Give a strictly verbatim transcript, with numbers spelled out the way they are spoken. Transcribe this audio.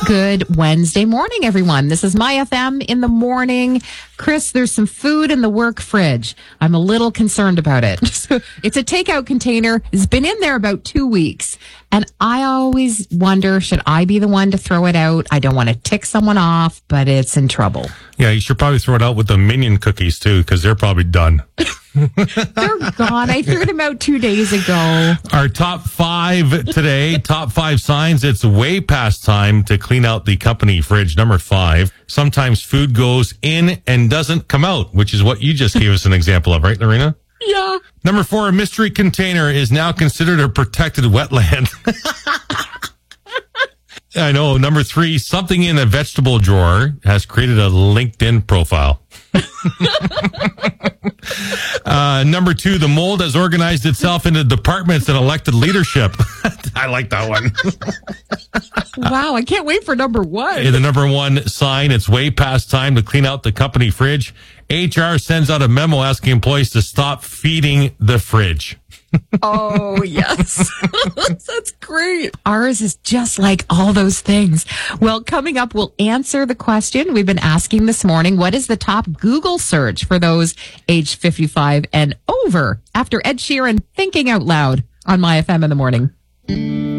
Good Wednesday morning, everyone. This is My F M in the morning. Chris, there's some food in the work fridge. I'm a little concerned about it. It's a takeout container. It's been in there about two weeks. And I always wonder, should I be the one to throw it out? I don't want to tick someone off, but it's in trouble. Yeah, you should probably throw it out with the Minion cookies, too, because they're probably done. They're gone. I threw them out two days ago. Our top five today, top five signs it's way past time to clean out the company fridge. Number five, sometimes food goes in and doesn't come out, which is what you just gave us an example of, right, Lorena? Yeah. Number four, a mystery container is now considered a protected wetland. I know. Number three, something in a vegetable drawer has created a LinkedIn profile. uh, number two, the mold has organized itself into departments and elected leadership. I like that one. Wow, I can't wait for number one. Hey, the number one sign, it's way past time to clean out the company fridge. H R sends out a memo asking employees to stop feeding the fridge. Oh, yes. That's great. Ours is just like all those things. Well, coming up, we'll answer the question we've been asking this morning. What is the top Google search for those age fifty-five and over? After Ed Sheeran, Thinking Out Loud on My F M in the morning.